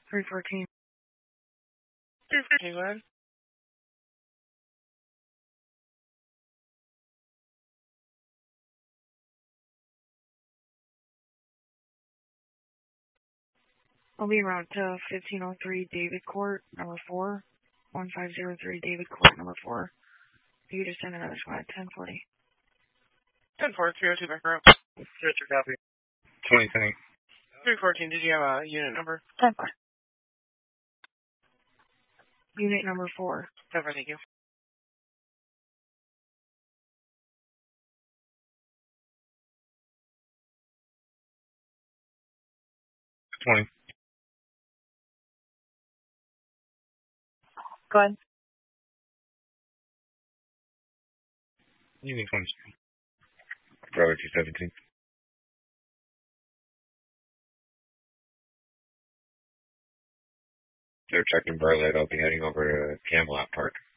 314. 314, go ahead. I'll be around 1503 David Court, number 4. 1503 David Court, number 4. You just send another squad, 1040. 10-4, 302 back row. Sister copy. 2020. 314, did you have a unit number? 10-4. Unit number 4. 10-4, thank you. Go ahead. Unit 20. Brother 217. They're checking Burlette. I'll be heading over to Camelot Park.